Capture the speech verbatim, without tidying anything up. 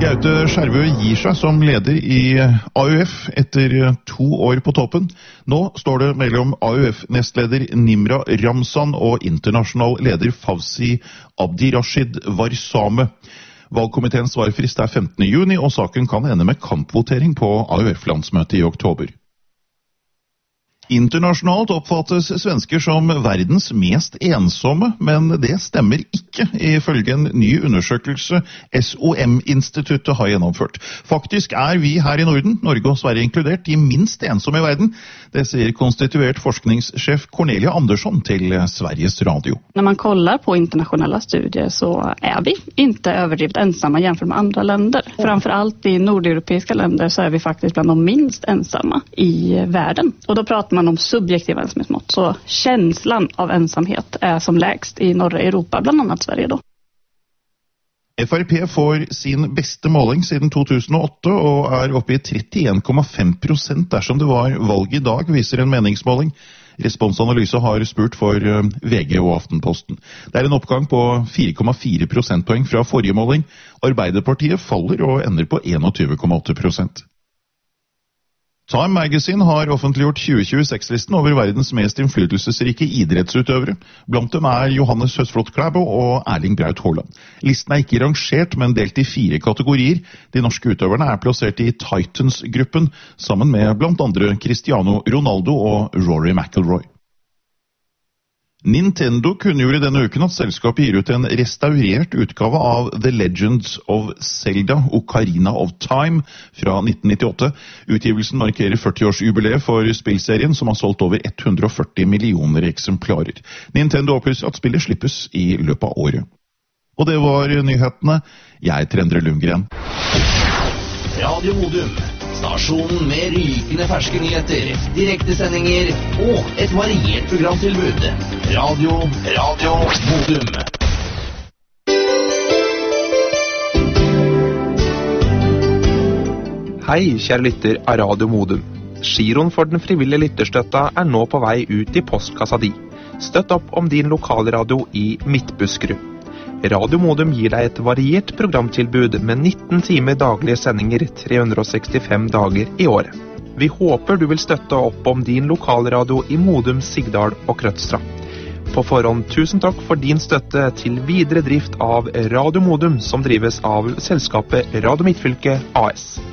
Gaute Skjervø gir seg som leder i A U F etter to år på toppen. Nå står det mellom A U F-nestleder Nimra Ramzan og internasjonal leder Fawzi Abdirashid Warsame. Valgkomiteens svarfrist er femtende juni, og saken kan ende med kampvotering på A U F-landsmøtet i oktober. Internasjonalt oppfattes svensker som verdens mest ensomme, men det stemmer ikke, ifølge en ny undersøkelse S O M-instituttet har gjennomført. Faktisk er vi her i Norden, Norge og Sverige inkludert, de minst ensomme i verden. Det sier konstituert forskningssjef Cornelia Andersson til Sveriges Radio. Når man kollar på internationella studier så är vi inte överdrivet ensamma jämfört med andra länder. Framförallt i nordeuropeiska länder så är vi faktiskt bland de minst ensamma i världen. Och då pratar man om subjektiva ensamhetsmått, så känslan av ensamhet är som lägst i norra Europa, bland annat Sverige då. F R P får sin beste måling siden to tusen og åtte og er oppe i trettien komma fem prosent dersom det var valg i dag, viser en meningsmåling. Responsanalyse har spurt for V G og Aftenposten. Det er en oppgang på fire komma fire prosentpoeng fra forrige måling. Arbeiderpartiet faller og ender på enogtyve komma åtte prosent. Time Magazine har offentliggjort tjue tjueseks-listen over verdens mest innflytelsesrike idrettsutøvere. Blant dem er Johannes Høsflot Klæbo og Erling Braut Haaland. Listen er ikke rangert, men delt i fire kategorier. De norske utøverne er plassert i Titans-gruppen, sammen med blant andre Cristiano Ronaldo og Rory McIlroy. Nintendo kunngjorde denne uken at selskapet gir ut en restaurert utgave av The Legends of Zelda Ocarina of Time fra nitten nittiåtte. Utgivelsen markerer førti-årsjubileet for spillserien, som har solgt over hundre og førti millioner eksemplarer. Nintendo opplyser at spillet slippes i løpet av året. Og det var nyhetene. Jeg er Endre Lundgren. Radio Modum. Stasjonen med rykende ferske nyheter, direktesendinger og et variert programtilbud. Radio, Radio Modum. Hei, kjære lytter av Radio Modum. Giroen for den frivillige lytterstøtta er nå på vei ut i postkassa di. Støtt opp om din lokalradio i Midtbuskerud. Radio Modum gir deg et variert programtilbud med nitten timer daglige sendinger tre hundre og sekstifem dager i året. Vi håper du vil støtte opp om din lokalradio i Modum, Sigdal og Krødstra. På forhånd tusen takk for din støtte til videre drift av Radio Modum, som drives av selskapet Radio Midtfylke A S.